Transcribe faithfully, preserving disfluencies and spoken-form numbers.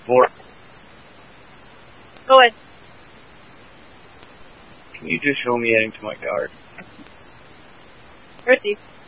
floor. Go ahead. Can you just show me heading to my card? Christy.